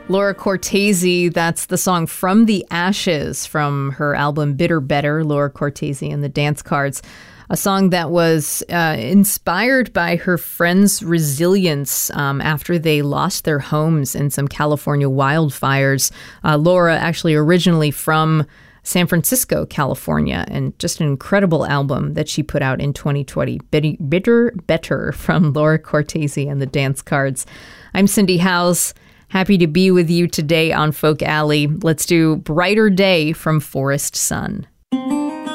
Laura Cortese, that's the song From the Ashes from her album Bitter Better, Laura Cortese and the Dance Cards. A song that was inspired by her friends' resilience after they lost their homes in some California wildfires. Laura actually originally from San Francisco, California, and just an incredible album that she put out in 2020, Bitter Better from Laura Cortese and the Dance Cards. I'm Cindy Howes. Happy to be with you today on Folk Alley. Let's do Brighter Day from Forest Sun.